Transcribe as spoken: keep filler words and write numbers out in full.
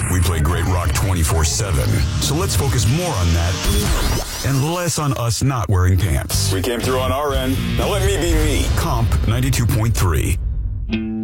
We play great rock twenty-four seven. So let's focus more on that and less on us not wearing pants. We came through on our end. Now let me be me. Comp ninety-two point three.